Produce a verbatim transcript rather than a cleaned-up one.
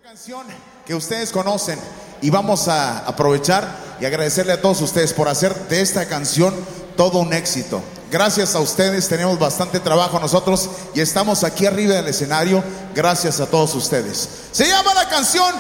Canción que ustedes conocen, y vamos a aprovechar y agradecerle a todos ustedes por hacer de esta canción todo un éxito. Gracias a ustedes, tenemos bastante trabajo nosotros y estamos aquí arriba del escenario gracias a todos ustedes. Se llama la canción